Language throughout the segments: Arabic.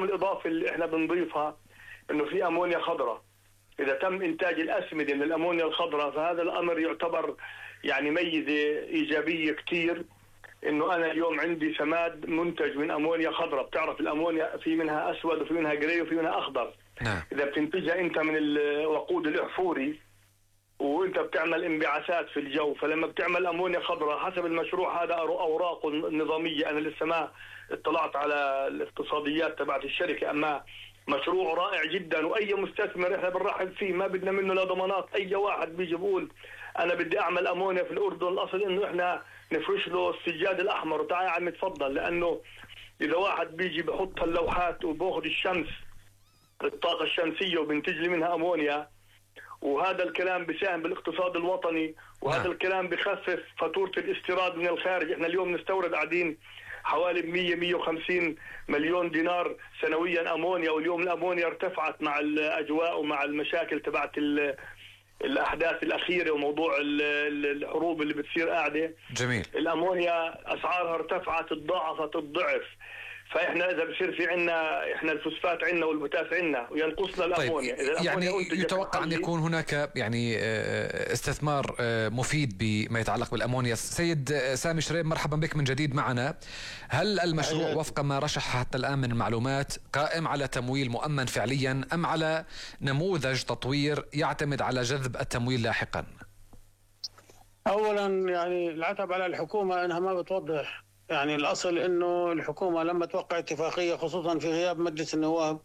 الإضافة اللي إحنا بنضيفها إنه في أمونيا خضراء. إذا تم إنتاج الأسمدة من الأمونيا الخضراء فهذا الأمر يعتبر يعني ميزة إيجابية كتير، إنه أنا اليوم عندي سماد منتج من أمونيا خضراء. بتعرف الأمونيا في منها أسود وفي منها جري وفي منها أخضر. نعم. إذا بتنتجها أنت من الوقود الأحفوري وأنت بتعمل انبعاثات في الجو، فلما بتعمل أمونيا خضراء حسب المشروع هذا أوراقه النظامية، أنا لسه ما اطلعت على الاقتصاديات تبعت الشركة، أما مشروع رائع جدا وأي مستثمر إحنا بنرحب فيه، ما بدنا منه لا ضمانات. أي واحد بيجي بقول أنا بدي أعمل أمونيا في الأردن، الأصل إنه إحنا نفرش له السجاد الأحمر وتعال يا عم تفضل، لأنه إذا واحد بيجي بحط اللوحات وباخذ الشمس الطاقة الشمسية وبنتج لي منها أمونيا، وهذا الكلام بيساهم بالاقتصاد الوطني، وهذا الكلام بخفف فاتورة الاستيراد من الخارج. احنا اليوم نستورد قاعدين حوالي 100-150 مليون دينار سنويا أمونيا، واليوم الأمونيا ارتفعت مع الأجواء ومع المشاكل تبعت الأحداث الأخيرة وموضوع الحروب اللي بتصير قاعدة. جميل. الأمونيا أسعارها ارتفعت، تضاعفت الضعف. فإحنا إذا بصير في عنا إحنا الفوسفات عنا والبوتاس عنا وينقصنا الأمونيا. طيب يعني يتوقع أن يكون هناك يعني استثمار مفيد بما يتعلق بالأمونيا. سيد سامي شريم، مرحبا بك من جديد معنا. هل المشروع وفق ما رشح حتى الآن من المعلومات قائم على تمويل مؤمن فعليا، أم على نموذج تطوير يعتمد على جذب التمويل لاحقا؟ أولا يعني العتب على الحكومة أنها ما بتوضح. يعني الأصل أنه الحكومة لما توقع اتفاقية خصوصا في غياب مجلس النواب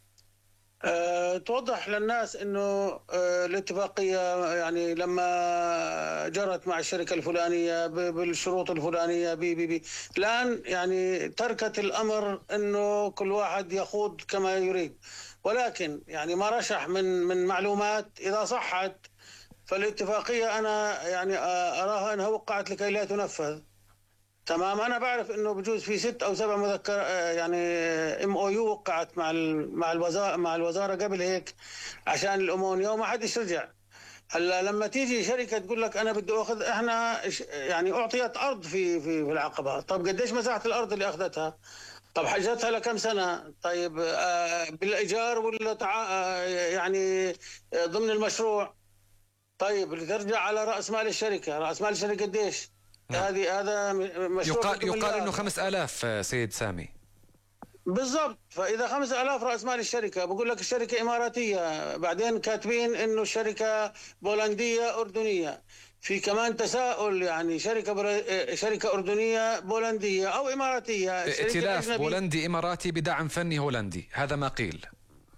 توضح للناس أنه الاتفاقية يعني لما جرت مع الشركة الفلانية بالشروط الفلانية بي الآن يعني تركت الأمر أنه كل واحد يخوض كما يريد، ولكن يعني ما رشح من معلومات إذا صحت فالاتفاقية أنا يعني أراها أنها وقعت لكي لا تنفذ. تمام. أنا بعرف إنه بجوز في 6 أو 7 مذكر يعني MOU وقعت مع الوزارة قبل هيك عشان الأمونيا وما حدش رجع. هلا لما تيجي شركة تقول لك أنا بدي أخذ، إحنا يعني أعطيت أرض في العقبة، طب قديش مساحة الأرض اللي أخذتها؟ طب حجتها لكم سنة؟ طيب بالإيجار ولا يعني ضمن المشروع؟ طيب ترجع على رأس مال الشركة، رأس مال الشركة قديش؟ هذا مشروع يقال انه 5000 سيد سامي. بالضبط. فاذا 5000 راس مال الشركه، بقول لك الشركه اماراتيه، بعدين كاتبين انه الشركه بولنديه اردنيه، في كمان تساؤل يعني شركه اردنيه بولنديه او اماراتيه، ائتلاف بولندي اماراتي بدعم فني هولندي، هذا ما قيل.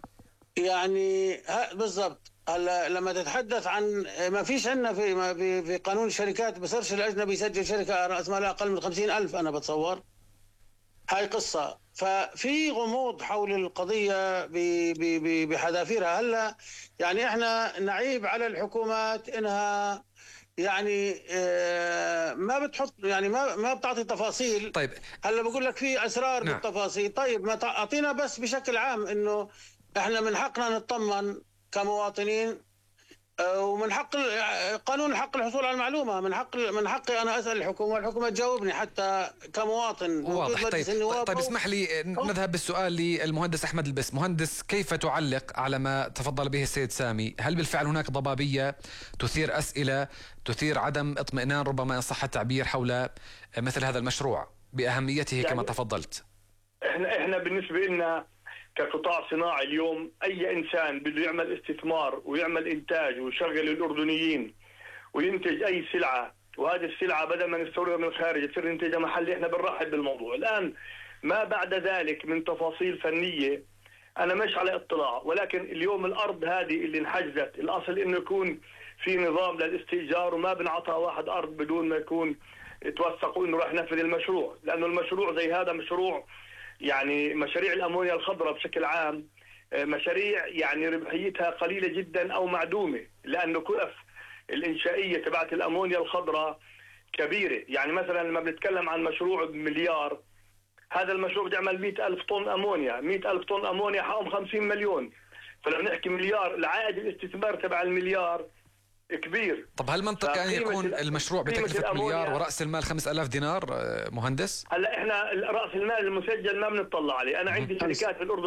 يعني بالضبط. هلا لما تتحدث عن ما فيش عندنا في قانون الشركات بصيرش الاجنبي يسجل شركه راس مالها اقل من 50,000 انا بتصور. هاي قصه. ففي غموض حول القضيه بحذافيرها. هلا يعني احنا نعيب على الحكومات انها يعني ما بتحط يعني ما بتعطي تفاصيل. طيب هلا بقول لك في اسرار بالتفاصيل. طيب ما تعطينا بس بشكل عام انه احنا من حقنا نطمن كمواطنين، ومن حق قانون حق الحصول على المعلومة، من حقي أنا أسأل الحكومة والحكومة تجاوبني حتى كمواطن. واضح. طيب اسمح لي نذهب بالسؤال للمهندس أحمد البس. مهندس، كيف تعلق على ما تفضل به السيد سامي؟ هل بالفعل هناك ضبابية تثير أسئلة، تثير عدم اطمئنان ربما إن صح التعبير حول مثل هذا المشروع بأهميته يعني كما تفضلت؟ احنا بالنسبة لنا كقطاع صناعي اليوم أي إنسان بده يعمل استثمار ويعمل إنتاج ويشغل الأردنيين وينتج أي سلعة، وهذه السلعة بدل ما نستوردها من الخارج تصير ننتجها محلي، إحنا بنرحب بالموضوع. الآن ما بعد ذلك من تفاصيل فنية أنا مش على اطلاع، ولكن اليوم الأرض هذه اللي انحجزت الأصل إنه يكون في نظام للاستئجار، وما بنعطى واحد أرض بدون ما يكون توثقوا إنه راح ينفذ المشروع، لأنه المشروع زي هذا مشروع يعني مشاريع الأمونيا الخضراء بشكل عام مشاريع يعني ربحيتها قليلة جدا أو معدومة، لأنه كلف الإنشائية تبعت الأمونيا الخضراء كبيرة. يعني مثلا لما بنتكلم عن مشروع بمليار، هذا المشروع بده يعمل 100,000 طن أمونيا، 100,000 طن أمونيا حقهم 50 مليون. فلما نحكي مليار، العائد الاستثمار تبع المليار كبير. طب هل منطقي أن يكون المشروع بتكلفة مليار ورأس المال 5,000 دينار مهندس؟ هلا احنا رأس المال المسجل ما بنطلع عليه. أنا عندي شركات في الأردن